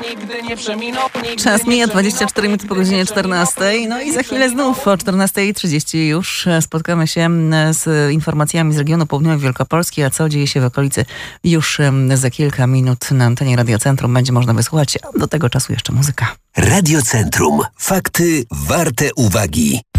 Czas mija 24 minuty po godzinie 14. No i za chwilę znów o 14:30 już spotkamy się z informacjami z regionu południowej Wielkopolski, a co dzieje się w okolicy już za kilka minut na antenie Radiocentrum będzie można wysłuchać, a do tego czasu jeszcze muzyka. Radiocentrum. Fakty warte uwagi.